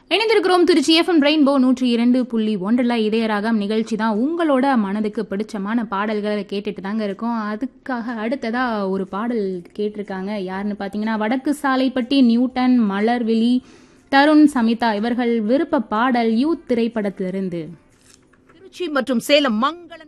இணைந்திருக்கிறோம் Trichy FM rainbow 102.1 இதயராகம் நிகழ்ச்சி தான். உங்களோட மனதுக்கு பிடிச்சமான பாடல்களை கேட்டுட்டு தாங்க இருக்கோம். அதுக்காக அடுத்ததா ஒரு பாடல் கேட்டிருக்காங்க. யாருன்னு பாத்தீங்கன்னா வடக்கு சாலைப்பட்டி நியூட்டன், மலர்விழி, தருண், சமிதா இவர்கள் விருப்ப பாடல் யூத் திரைப்படத்திலிருந்து. திருச்சி மற்றும் சேலம் மங்கள